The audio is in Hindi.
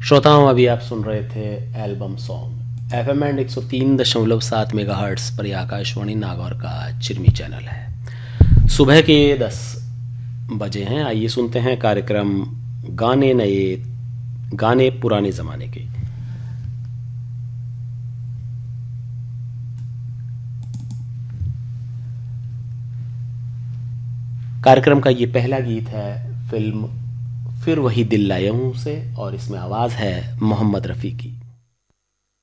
श्रोताओं, अभी आप सुन रहे थे album song FM and 103.7 megahertz पर। यह आकाशवाणी नागौर का चिरमी चैनल है। सुबह के 10 बजे हैं। आइए सुनते हैं कार्यक्रम गाने नए गाने पुराने ज़माने के। कार्यक्रम का ये पहला गीत है फिल्म फिर वही दिल लाया हूं से, और इसमें आवाज़ है मोहम्मद रफ़ी की।